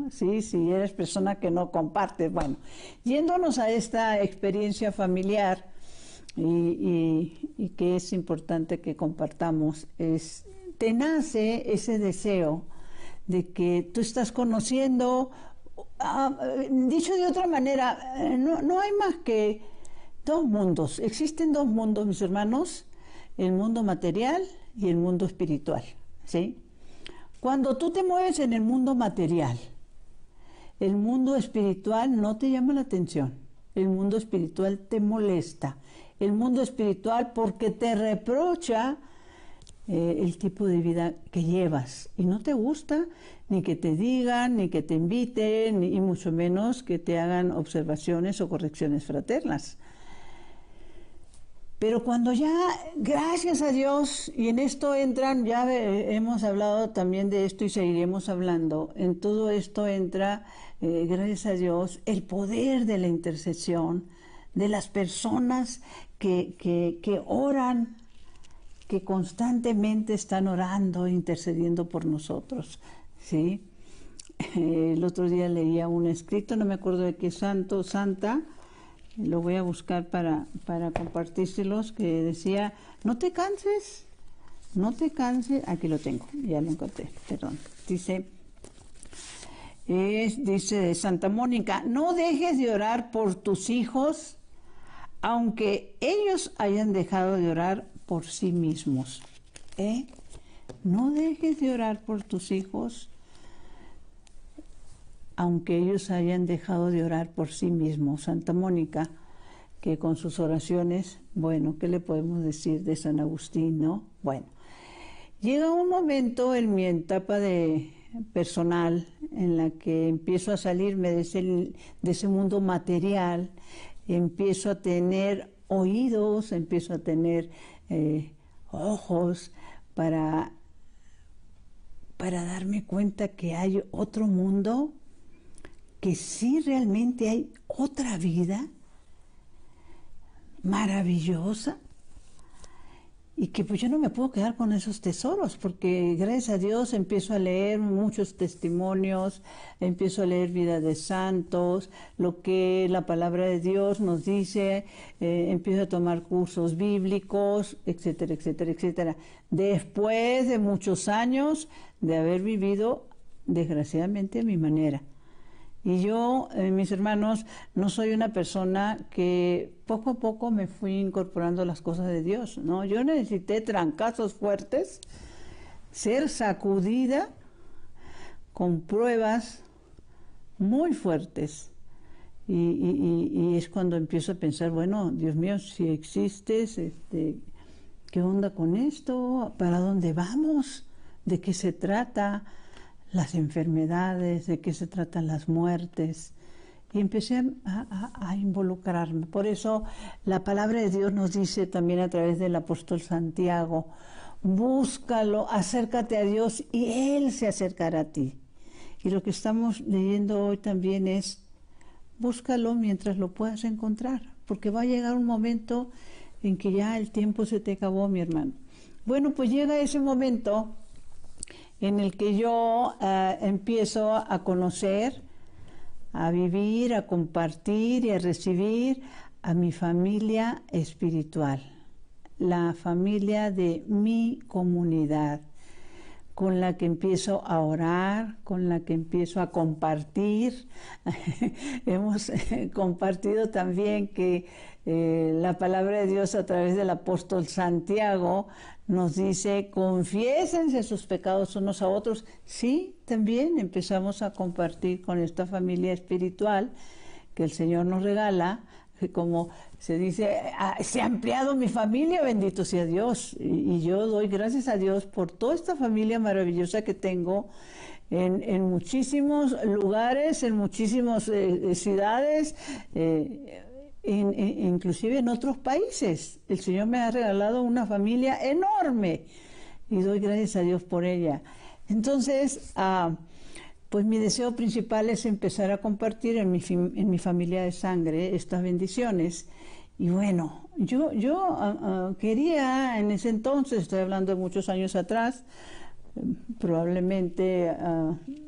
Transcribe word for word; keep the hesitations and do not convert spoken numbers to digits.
sí, si eres persona que no comparte. Bueno, yéndonos a esta experiencia familiar y, y, y que es importante que compartamos, es, te nace ese deseo de que tú estás conociendo, ah, dicho de otra manera, no, no hay más que dos mundos, existen dos mundos, mis hermanos, el mundo material y el mundo espiritual, ¿sí? Cuando tú te mueves en el mundo material, el mundo espiritual no te llama la atención, el mundo espiritual te molesta, el mundo espiritual porque te reprocha eh, el tipo de vida que llevas y no te gusta ni que te digan, ni que te inviten, ni, y mucho menos que te hagan observaciones o correcciones fraternas. Pero cuando ya, gracias a Dios, y en esto entran, ya hemos hablado también de esto y seguiremos hablando, en todo esto entra, eh, gracias a Dios, el poder de la intercesión, de las personas que, que, que oran, que constantemente están orando, intercediendo por nosotros, ¿sí? El otro día leía un escrito, no me acuerdo de qué santo, santa, lo voy a buscar para, para compartírselos, que decía, no te canses, no te canses, aquí lo tengo, ya lo encontré, perdón, dice, es, dice Santa Mónica, no dejes de orar por tus hijos, aunque ellos hayan dejado de orar por sí mismos, ¿eh? No dejes de orar por tus hijos, aunque ellos hayan dejado de orar por sí mismos. Santa Mónica, que con sus oraciones, bueno, ¿qué le podemos decir de San Agustín, no? Bueno, llega un momento en mi etapa de personal en la que empiezo a salirme de ese, de ese mundo material, empiezo a tener oídos, empiezo a tener eh, ojos para, para darme cuenta que hay otro mundo, que sí realmente hay otra vida maravillosa y que pues yo no me puedo quedar con esos tesoros, porque gracias a Dios empiezo a leer muchos testimonios, empiezo a leer vida de santos, lo que la palabra de Dios nos dice, eh, empiezo a tomar cursos bíblicos, etcétera, etcétera, etcétera. Después de muchos años de haber vivido desgraciadamente a mi manera. Y yo, eh, mis hermanos, no soy una persona que poco a poco me fui incorporando las cosas de Dios, ¿no? Yo necesité trancazos fuertes, ser sacudida con pruebas muy fuertes. Y, y, y, y es cuando empiezo a pensar, bueno, Dios mío, si existes, este, ¿qué onda con esto? ¿Para dónde vamos? ¿De qué se trata? Las enfermedades, de qué se tratan las muertes, y empecé a, a, a involucrarme. Por eso la palabra de Dios nos dice también a través del apóstol Santiago, búscalo, acércate a Dios y Él se acercará a ti. Y lo que estamos leyendo hoy también es, búscalo mientras lo puedas encontrar, porque va a llegar un momento en que ya el tiempo se te acabó, mi hermano. Bueno, pues llega ese momento en el que yo uh, empiezo a conocer, a vivir, a compartir y a recibir a mi familia espiritual, la familia de mi comunidad, con la que empiezo a orar, con la que empiezo a compartir. Hemos eh, compartido también que eh, la palabra de Dios a través del apóstol Santiago nos dice, confiésense sus pecados unos a otros. Sí, también empezamos a compartir con esta familia espiritual que el Señor nos regala, que como se dice, se ha ampliado mi familia, bendito sea Dios, y, y yo doy gracias a Dios por toda esta familia maravillosa que tengo en, en muchísimos lugares, en muchísimas eh, ciudades, eh, in, in, inclusive en otros países. El Señor me ha regalado una familia enorme y doy gracias a Dios por ella. Entonces, uh, pues mi deseo principal es empezar a compartir en mi, en mi familia de sangre estas bendiciones. Y bueno, yo, yo uh, uh, quería en ese entonces, estoy hablando de muchos años atrás, probablemente uh,